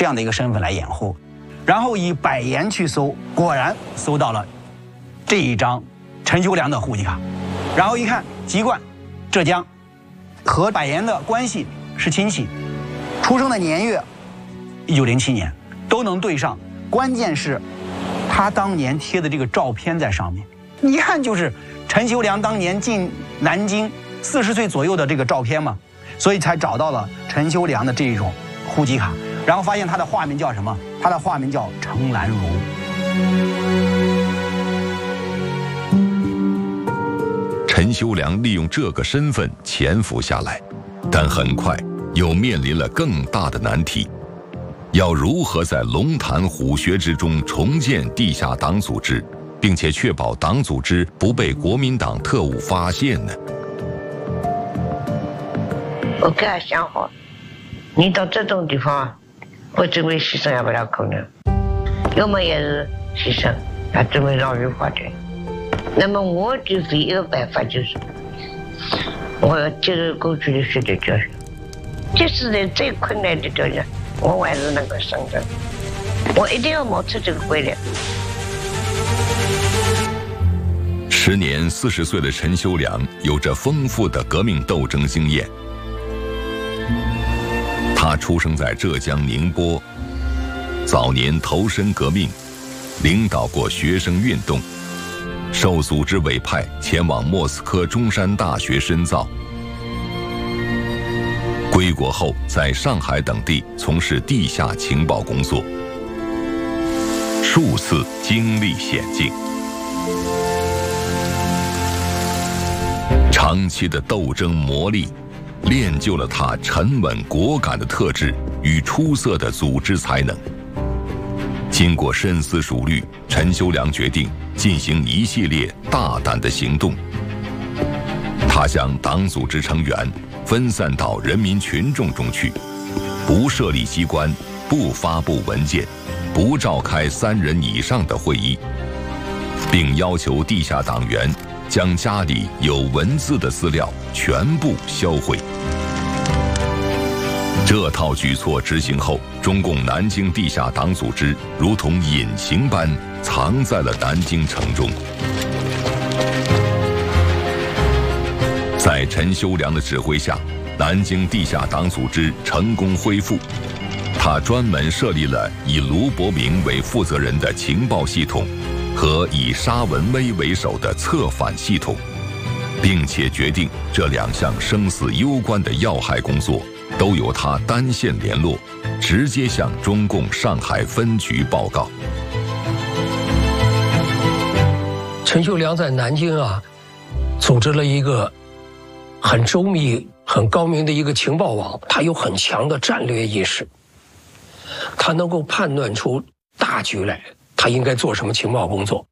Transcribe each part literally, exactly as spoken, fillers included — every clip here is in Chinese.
这样的一个身份来掩护，然后以百盐去搜，果然搜到了这一张陈修良的户籍卡，然后一看籍贯浙江，和百盐的关系是亲戚，出生的年月一九零七年都能对上，关键是他当年贴的这个照片在上面，一看就是陈修良当年进南京四十岁左右的这个照片嘛，所以才找到了陈修良的这种户籍卡，然后发现他的化名叫什么？他的化名叫程兰如。 陈修良利用这个身份潜伏下来，但很快又面临了更大的难题：要如何在龙潭虎穴之中重建地下党组织，并且确保党组织不被国民党特务发现呢？ 我给他想好，你到这种地方，我准备牺牲也不了可能，要么也是牺牲，他准备让人发展。那么我就唯一的办法就是，我要接受过去的学的教训，即使在最困难的条件，我还是能够胜任。我一定要冒出这个规律。 时年四十岁的陈修良有着丰富的革命斗争经验。他出生在浙江宁波，早年投身革命，领导过学生运动，受组织委派前往莫斯科中山大学深造。归国后，在上海等地从事地下情报工作，数次经历险境。长期的斗争磨砺，练就了他沉稳果敢的特质与出色的组织才能。经过深思熟虑，陈修良决定进行一系列大胆的行动。他将党组织成员分散到人民群众中去，不设立机关，不发布文件，不召开三人以上的会议，并要求地下党员将家里有文字的资料全部销毁。这套举措执行后，中共南京地下党组织如同隐形般藏在了南京城中。在陈修良的指挥下，南京地下党组织成功恢复。他专门设立了以卢伯明为负责人的情报系统和以沙文威为首的策反系统，并且决定这两项生死攸关的要害工作都由他单线联络，直接向中共上海分局报告。 陈修良在南京啊，组织了一个很周密、很高明的一个情报网，他有很强的战略意识，他能够判断出大局来，他应该做什么情报工作。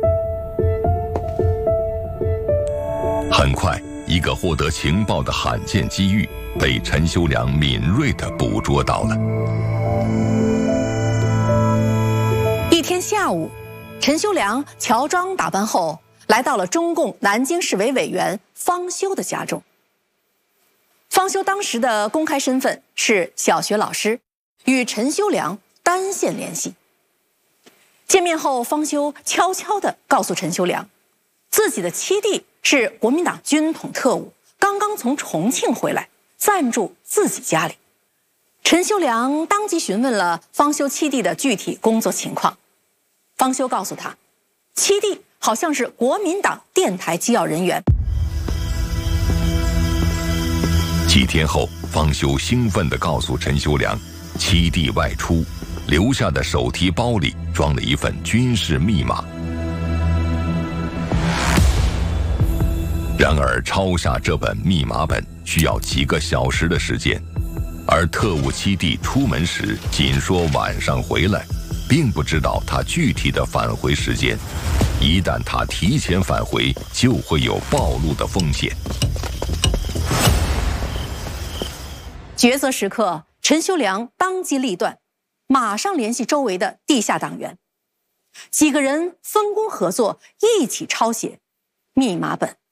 很快，一个获得情报的罕见机遇被陈修良敏锐地捕捉到了。 一天下午，陈修良乔装打扮后来到了中共南京市委委员方修的家中。方修当时的公开身份是小学老师，与陈修良单线联系。见面后，方修悄悄地告诉陈修良，自己的七弟是国民党军统特务，刚刚从重庆回来，暂住自己家里。陈修良当即询问了方修七弟的具体工作情况。方修告诉他，七弟好像是国民党电台机要人员。 几天后，方修兴奋地告诉陈修良，七弟外出留下的手提包里装了一份军事密码。然而，抄下这本密码本需要几个小时的时间，而特务七弟出门时仅说晚上回来，并不知道他具体的返回时间。一旦他提前返回，就会有暴露的风险。 抉择时刻，陈修良当机立断，马上联系周围的地下党员，几个人分工合作，一起抄写密码本。